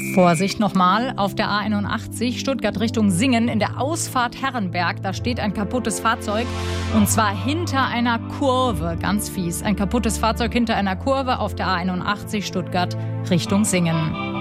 Vorsicht nochmal, auf der A81 Stuttgart Richtung Singen in der Ausfahrt Herrenberg, da steht ein kaputtes Fahrzeug und zwar hinter einer Kurve, ganz fies. Ein kaputtes Fahrzeug hinter einer Kurve auf der A81 Stuttgart Richtung Singen.